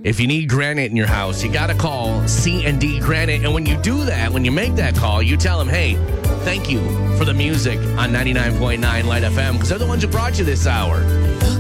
If you need granite in your house, you got to call C&D Granite. And when you do that, when you make that call, you tell them, hey, thank you for the music on 99.9 Light FM, because they're the ones who brought you this hour.